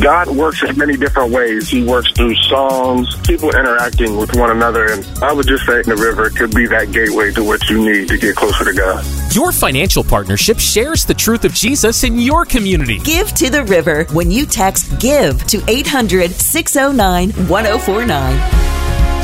God works in many different ways. He works through songs, people interacting with one another, and I would just say the river could be that gateway to what you need to get closer to God. Your financial partnership shares the truth of Jesus in your community. Give to the River when you text GIVE to 800-609-1049.